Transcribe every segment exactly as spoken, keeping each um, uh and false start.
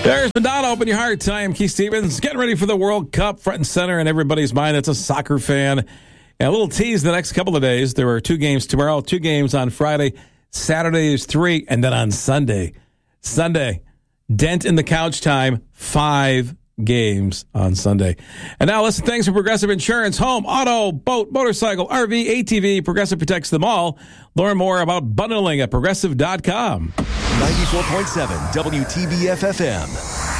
There's Madonna, Open Your Heart. I am Keith Stevens, getting ready for the World Cup, front and center in everybody's mind. That's a soccer fan. And a little tease the next couple of days. There are two games tomorrow, two games on Friday. Saturday is three, and then on Sunday. Sunday, dent in the couch time, five games on Sunday. And now listen, thanks for Progressive Insurance. Home, auto, boat, motorcycle, R V, A T V. Progressive protects them all. Learn more about bundling at progressive dot com. ninety-four point seven W T B F F M.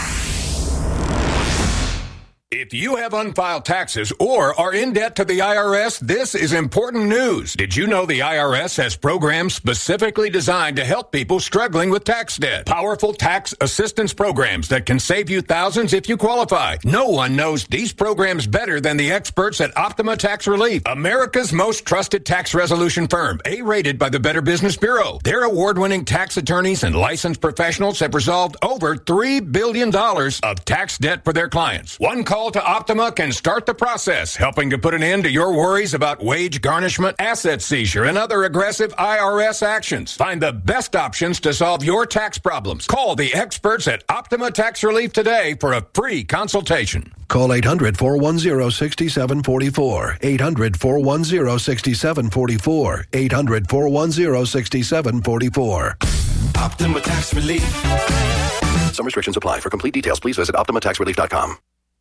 If you have unfiled taxes or are in debt to the I R S, this is important news. Did you know the I R S has programs specifically designed to help people struggling with tax debt? Powerful tax assistance programs that can save you thousands if you qualify. No one knows these programs better than the experts at Optima Tax Relief, America's most trusted tax resolution firm, A-rated by the Better Business Bureau. Their award-winning tax attorneys and licensed professionals have resolved over three billion dollars of tax debt for their clients. One call to Optima can start the process, helping to put an end to your worries about wage garnishment, asset seizure, and other aggressive I R S actions. Find the best options to solve your tax problems. Call the experts at Optima Tax Relief today for a free consultation. Call eight hundred, four one zero, six seven four four. eight hundred, four one zero, six seven four four. eight hundred, four one zero, six seven four four. Optima Tax Relief. Some restrictions apply. For complete details, please visit optima tax relief dot com.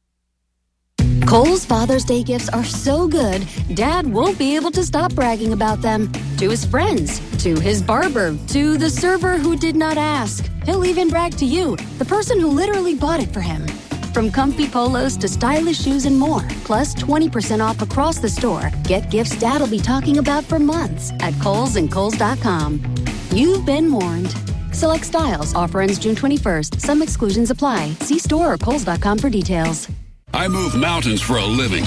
Kohl's Father's Day gifts are so good, Dad won't be able to stop bragging about them. To his friends, to his barber, to the server who did not ask. He'll even brag to you, the person who literally bought it for him. From comfy polos to stylish shoes and more, plus twenty percent off across the store. Get gifts Dad'll be talking about for months at Kohl's and Kohl's dot com. You've been warned. Select styles. Offer ends June twenty-first. Some exclusions apply. See store or Kohl's dot com for details. I move mountains for a living.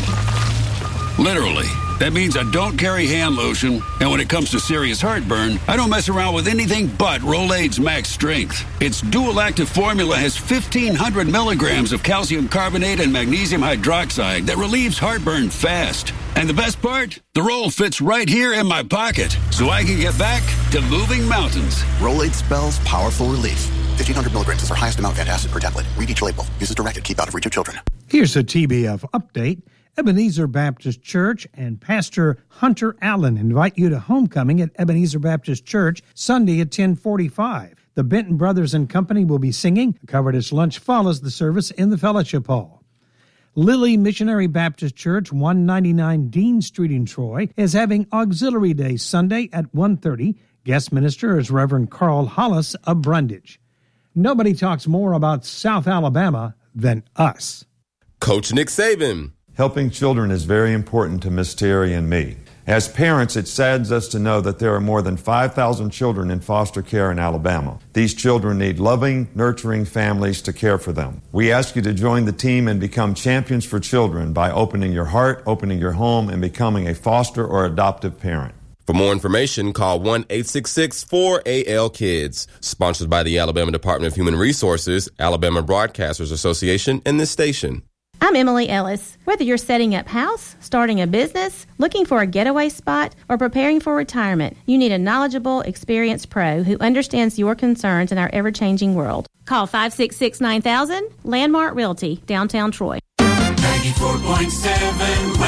Literally. That means I don't carry hand lotion, and when it comes to serious heartburn, I don't mess around with anything but Rolaids Max Strength. Its dual-active formula has fifteen hundred milligrams of calcium carbonate and magnesium hydroxide that relieves heartburn fast. And the best part? The roll fits right here in my pocket, so I can get back to moving mountains. Rolaids spells powerful relief. fifteen hundred milligrams is our highest amount of antacid per tablet. Read each label. Use as directed. Keep out of reach of children. Here's a T B F update. Ebenezer Baptist Church and Pastor Hunter Allen invite you to homecoming at Ebenezer Baptist Church Sunday at ten forty-five. The Benton Brothers and Company will be singing. A covered lunch follows the service in the fellowship hall. Lily Missionary Baptist Church, one ninety-nine Dean Street in Troy, is having Auxiliary Day Sunday at one thirty. Guest minister is Reverend Carl Hollis of Brundage. Nobody talks more about South Alabama than us. Coach Nick Saban. Helping children is very important to Miss Terry and me. As parents, it saddens us to know that there are more than five thousand children in foster care in Alabama. These children need loving, nurturing families to care for them. We ask you to join the team and become champions for children by opening your heart, opening your home, and becoming a foster or adoptive parent. For more information, call one eight six six, four A L, KIDS. Sponsored by the Alabama Department of Human Resources, Alabama Broadcasters Association, and this station. I'm Emily Ellis. Whether you're setting up house, starting a business, looking for a getaway spot, or preparing for retirement, you need a knowledgeable, experienced pro who understands your concerns in our ever-changing world. Call five six six, nine thousand, Landmark Realty, downtown Troy. ninety-four point seven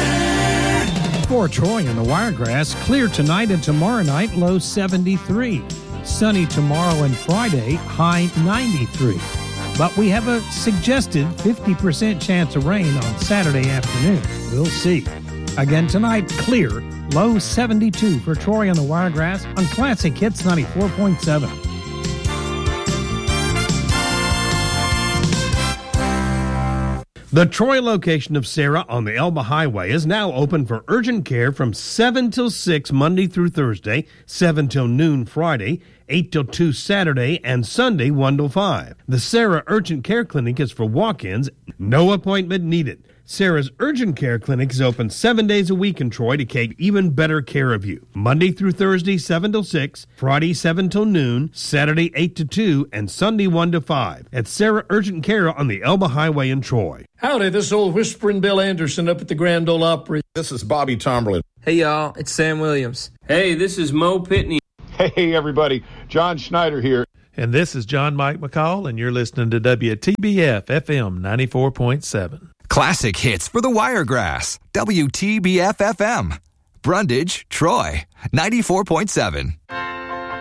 weather. For Troy and the Wiregrass, clear tonight and tomorrow night, low seventy-three. Sunny tomorrow and Friday, high ninety-three. But we have a suggested fifty percent chance of rain on Saturday afternoon. We'll see. Again tonight, clear, low seventy-two for Troy and the Wiregrass on Classic Hits ninety-four point seven. The Troy location of Sarah on the Elba Highway is now open for urgent care from seven till six Monday through Thursday, seven till noon Friday, eight till two Saturday, and Sunday one till five. The Sarah Urgent Care Clinic is for walk-ins, no appointment needed. Sarah's Urgent Care Clinic is open seven days a week in Troy to take even better care of you. Monday through Thursday, seven till six, Friday, seven till noon, Saturday, eight to two, and Sunday, one to five. At Sarah Urgent Care on the Elba Highway in Troy. Howdy, this is old Whispering Bill Anderson up at the Grand Ole Opry. This is Bobby Tomberlin. Hey, y'all, it's Sam Williams. Hey, this is Mo Pitney. Hey, everybody, John Schneider here. And this is John Mike McCall, and you're listening to W T B F F M ninety-four point seven. Classic hits for the Wiregrass. W T B F F M. Brundage, Troy, ninety-four point seven.